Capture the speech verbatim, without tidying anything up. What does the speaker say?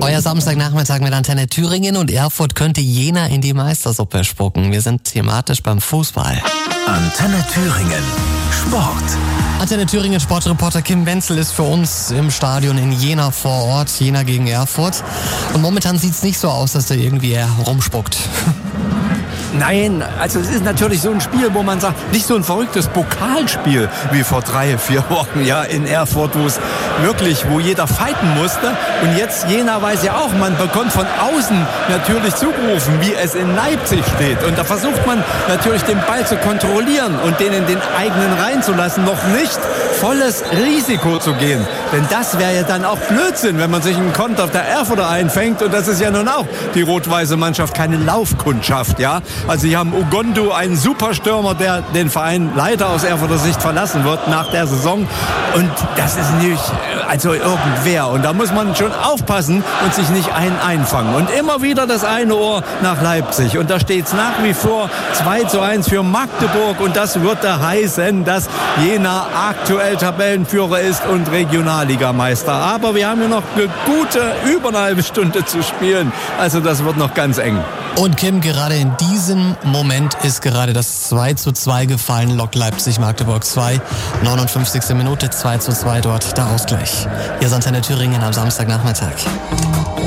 Euer Samstagnachmittag mit Antenne Thüringen und Erfurt könnte Jena in die Meistersuppe spucken. Wir sind thematisch beim Fußball. Antenne Thüringen Sport. Antenne Thüringen Sportreporter Kim Wenzel ist für uns im Stadion in Jena vor Ort. Jena gegen Erfurt. Und momentan sieht es nicht so aus, dass da irgendwie er rumspuckt. Nein, also es ist natürlich so ein Spiel, wo man sagt, nicht so ein verrücktes Pokalspiel wie vor drei, vier Wochen ja in Erfurt, wo es wirklich, wo jeder fighten musste. Und jetzt Jena weiß ja auch, man bekommt von außen natürlich zugerufen, wie es in Leipzig steht. Und da versucht man natürlich den Ball zu kontrollieren und den in den eigenen Reihen zu lassen, noch nicht volles Risiko zu gehen. Denn das wäre ja dann auch Blödsinn, wenn man sich einen Konter auf der Erfurter einfängt. Und das ist ja nun auch die rot-weiße Mannschaft, keine Laufkundschaft, ja. Also sie haben Ugondo, einen Superstürmer, der den Verein leider aus Erfurter Sicht verlassen wird nach der Saison. Und das ist nicht also irgendwer. Und da muss man schon aufpassen und sich nicht einen einfangen. Und immer wieder das eine Ohr nach Leipzig. Und da steht es nach wie vor zwei zu eins für Magdeburg. Und das würde heißen, dass Jena aktuell Tabellenführer ist und Regionalligameister. Aber wir haben ja noch eine gute über eine halbe Stunde zu spielen. Also das wird noch ganz eng. Und Kim, gerade in diesem Moment ist gerade das zwei zu zwei gefallen. Lok Leipzig, Magdeburg zwei. neunundfünfzigste Minute, zwei zu zwei dort der Ausgleich. Hier ist Antenne Thüringen am Samstagnachmittag.